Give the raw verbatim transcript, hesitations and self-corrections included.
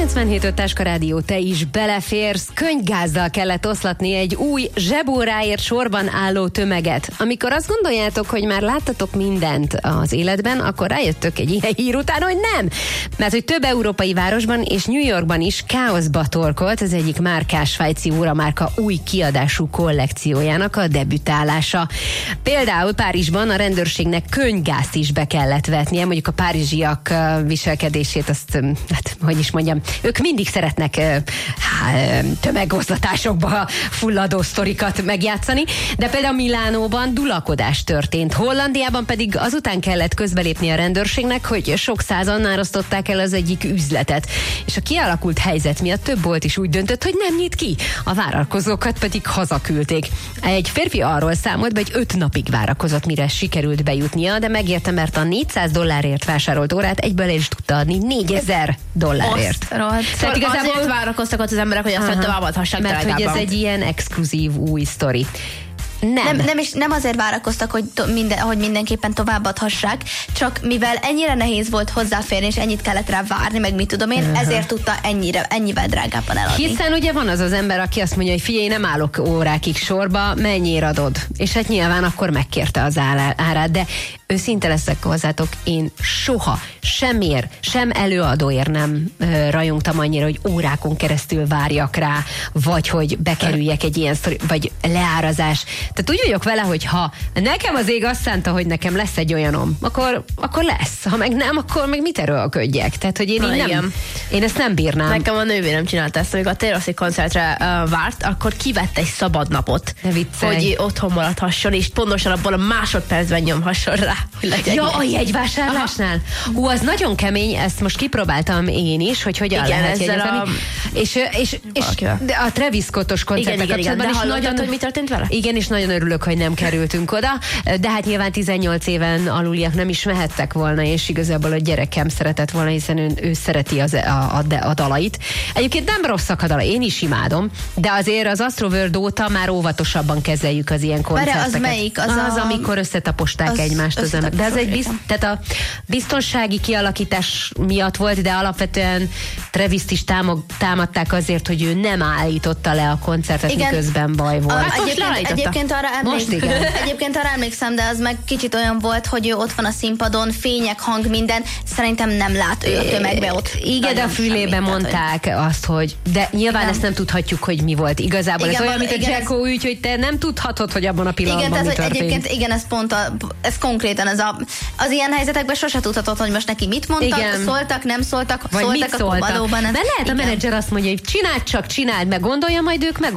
kilencvenhét öt Táska Rádió, te is beleférsz. Könyvgázzal kellett oszlatni egy új zsebóráért sorban álló tömeget. Amikor azt gondoljátok, hogy már láttatok mindent az életben, akkor rájöttök egy ilyen hír után, hogy nem. Mert hogy több európai városban és New Yorkban is káoszba torkolt az egyik márkás svájci óramárka új kiadású kollekciójának a debütálása. Például Párizsban a rendőrségnek könyvgázt is be kellett vetnie, mondjuk a párizsiak viselkedését, azt, hát, hogy is mondjam, ők mindig szeretnek há, tömegoszlatásokba fulladó sztorikat megjátszani, de például Milánóban dulakodás történt, Hollandiában pedig azután kellett közbelépni a rendőrségnek, hogy sok százan árasztották el az egyik üzletet, és a kialakult helyzet miatt több bolt is úgy döntött, hogy nem nyit ki, a vállalkozókat pedig hazaküldték. Egy férfi arról számolt be, hogy öt napig várakozott, mire sikerült bejutnia, de megérte, mert a négyszáz dollárért vásárolt órát egyből is tudta adni négyezer dollárért. Tehát igazából azért várakoztak ott az emberek, hogy aztán továbbadhassák. Mert hogy ez egy ilyen exkluzív új sztori. Nem. Nem, nem, is, nem azért várakoztak, hogy, to, minden, hogy mindenképpen továbbadhassák, csak mivel ennyire nehéz volt hozzáférni, és ennyit kellett rá várni, meg mit tudom én, uh-huh. ezért tudta ennyire, ennyivel drágábban eladni. Hiszen ugye van az az ember, aki azt mondja, hogy figyelj, nem állok órákig sorba, mennyire adod? És hát nyilván akkor megkérte az árát, de őszinte leszek hozzátok, én soha, semmiért, sem előadóért nem uh, rajongtam annyira, hogy órákon keresztül várjak rá, vagy hogy bekerüljek egy ilyen sztori, vagy leárazás. Tehát úgy vagyok vele, hogy ha nekem az ég azt szánta, hogy nekem lesz egy olyanom, akkor, akkor lesz. Ha meg nem, akkor meg mit erőlködjek? Tehát, hogy én, Na, én nem, én ezt nem bírnám. Nekem a nővérem csinálta ezt, amikor a Taylor Swift koncertre uh, várt, akkor kivette egy szabad napot, hogy otthon maradhasson, és pontosan abban a másodpercben nyomhasson rá, hogy legyen. Ja, a jegyvásárlásnál? Hú, az nagyon kemény, ezt most kipróbáltam én is, hogy hogyan igen, lehet jegyezni. A... És, és, és de a Travis Scottos koncerttel kapcsolatban is nagyon... hogy mi történt vele? Igen, és nagyon örülök, hogy nem kerültünk oda, de hát nyilván tizennyolc éven aluliak nem is mehettek volna, és igazából a gyerekem szeretett volna, hiszen ő, ő szereti az, a, a, a dalait. Egyébként nem rosszak a dalai, én is imádom, de azért az Astroworld óta már óvatosabban kezeljük az ilyen koncerteket. Várj, az melyik? Az, az a... amikor összetaposták az egymást az ember. De ez egy bizt, tehát a biztonsági kialakítás miatt volt, de alapvetően Travis-t is támog, támadták azért, hogy ő nem állította le a koncertet, igen, miközben baj volt. A, egyébként, egyébként arra Most Egyébként arra emlékszem, de az meg kicsit olyan volt, hogy ő ott van a színpadon, fények, hang, minden. Szerintem nem lát ő a tömegbe ott. Igen, de a fülébe mondták hogy... azt, hogy de nyilván igen. ezt nem tudhatjuk, hogy mi volt. Igazából igen, ez olyan, mint igen, a Jacko ügy, hogy te nem tudhatod, hogy abban a pillanatban igen, mi tehát, történt. Egyébként igen, ez pont a, ez konkrétan ez a, az ilyen helyzetekben sose tudhatod, hogy most neki mit mondtak, igen. szóltak, nem szóltak, vagy szóltak, mit szóltak. Valóban. Mert lehet igen. a menedzser azt mondja, hogy csináld csak, csináld meg, gondolja, majd ők meg